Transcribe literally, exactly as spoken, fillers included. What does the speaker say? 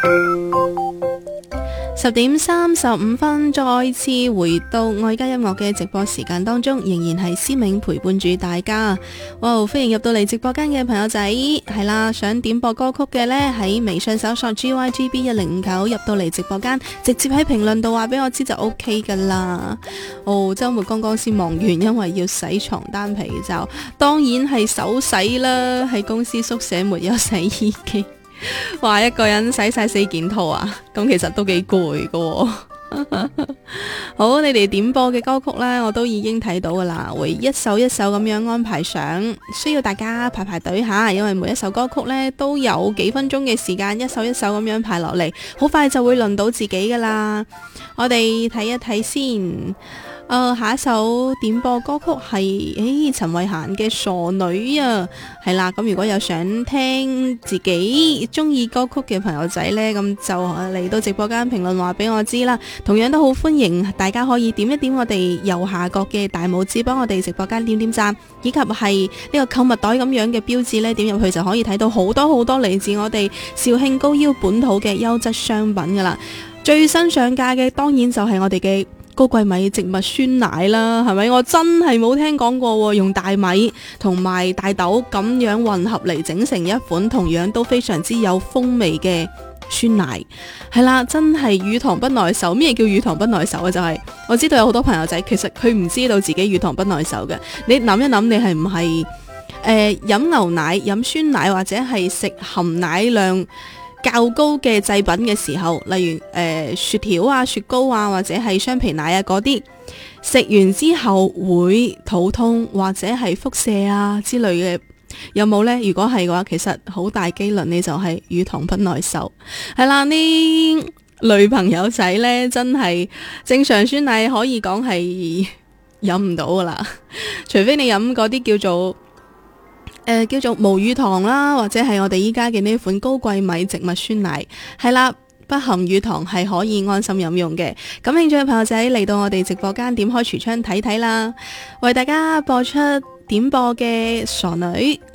十點三十五分，再次回到愛家音樂嘅直播時間當中，仍然係思明陪伴住大家。哇，歡迎入到嚟直播間嘅朋友仔，係啦，想點播歌曲嘅呢，喺微信搜索 G Y G B 一零五九入到嚟直播間，直接喺評論度話俾我知就 OK 噶啦。哦，周末剛剛先忙完，因為要洗床單被罩，當然係手洗啦，喺公司宿舍沒有洗衣機。話一個人洗晒四件套啊，咁其實都幾攰噶。好，你哋點播嘅歌曲呢，我都已經睇到噶啦，會一首一首咁樣安排上，需要大家排排隊下，因為每一首歌曲呢都有幾分鐘嘅時間，一首一首咁樣排落嚟，好快就會輪到自己噶啦。我哋睇一睇先。誒、呃，下一首點播歌曲係誒陳慧嫻嘅傻女啊，係啦，咁如果有想聽自己中意歌曲嘅朋友仔呢，咁就嚟到直播間評論話俾我知啦。同樣都好歡迎大家可以點一點我哋右下角嘅大拇指，幫我哋直播間點點讚，以及係呢個購物袋咁樣嘅標誌呢，點入去就可以睇到好多好多嚟自我哋肇慶高腰本土嘅優質商品噶啦。最新上架嘅當然就係我哋嘅高貴米植物酸奶啦，係咪？我真係冇聽講過用大米同埋大豆咁樣混合嚟整成一款同樣都非常之有風味嘅酸奶，係啦，真係乳糖不耐受。咩叫乳糖不耐受啊？就係、是、我知道有好多朋友仔其實佢唔知道自己乳糖不耐受嘅。你諗一諗，你係唔係誒飲牛奶、飲酸奶或者係食含奶量較高嘅製品嘅時候，例如誒、呃、雪條啊、雪糕啊，或者係雙皮奶啊嗰啲，食完之後會肚痛或者係腹瀉啊之類嘅，有冇呢？如果係嘅話，其實好大機率你就係乳糖不耐受。係啦，呢女朋友仔呢，真係正常酸奶可以講係飲唔到噶啦，除非你飲嗰啲叫做誒、呃，叫做無乳糖啦，或者係我哋依家嘅呢款高貴米植物酸奶，係啦，不含乳糖，係可以安心飲用嘅。感興趣嘅朋友仔嚟到我哋直播間，點開櫥窗睇睇啦，為大家播出點播嘅傻女